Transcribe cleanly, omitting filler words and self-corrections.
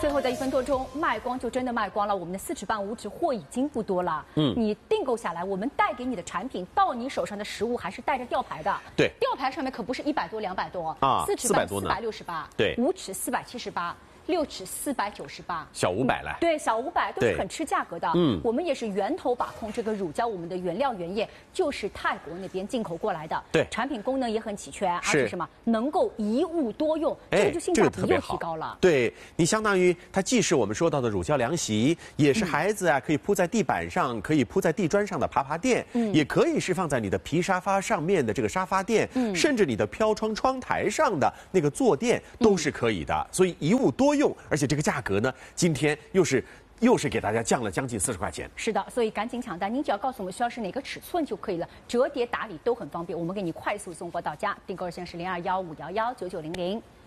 最后的1分多钟卖光就真的卖光了，我们的4指半、5指货已经不多了。你订购下来，我们带给你的产品到你手上的实物还是带着吊牌的。 对， 吊牌上面可不是100多、200多啊 ，4指半 400多呢 468， 对 ，5尺478。6尺498， 小500来， 对，小500都是很吃价格的。我们也是源头把控这个乳胶，我们的原料原液就是泰国那边进口过来的。 对， 产品功能也很齐全，而且什么能够一物多用，这个就性价比又提高了。 对，你相当于它既是我们说到的乳胶凉席，也是孩子啊可以铺在地板上，可以铺在地砖上的爬爬垫，也可以是放在你的皮沙发上面的这个沙发垫，甚至你的飘窗窗台上的那个坐垫都是可以的。所以一物多用，而且这个价格呢，今天又是给大家降了将近40块钱。 是的，所以赶紧抢单，您只要告诉我们需要是哪个尺寸就可以了，折叠打理都很方便，我们给你快速送货到家。订购热线是0215119900。